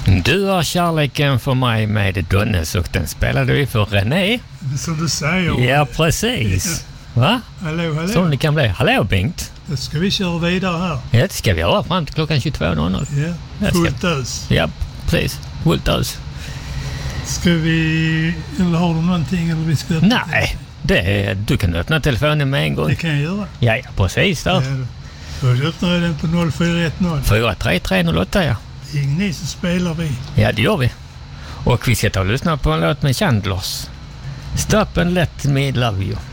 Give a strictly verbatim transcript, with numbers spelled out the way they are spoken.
Du har kärleken för mig med Donnes och den spelade vi för René. Som du säger. Ja, precis. Va? Hallå, hallå. Som det kan bli. Hallå, Bengt. Då ska vi köra vidare här. Ja, det ska vi göra fram till klockan tjugotvå noll noll. Ja, fullt ös. Ja, precis. Fullt ös. Ska vi... Eller har du någonting eller vi ska öppna? Nej, det är, du kan öppna telefonen med en gång. Det kan jag göra. Ja, ja, precis där. Ja, då. Då öppnar jag den på noll fyra ett noll. fyra tre tre noll åtta, ja. Ingen ni så spelar vi. Ja, det gör vi. Och vi ska ta och lyssna på en låt med Chandlers. Stop and let me love you.